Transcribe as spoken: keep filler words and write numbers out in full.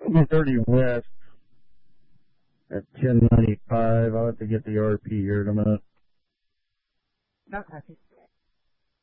thirty west at ten ninety-five. I'll have to get the R P here in a minute. Okay.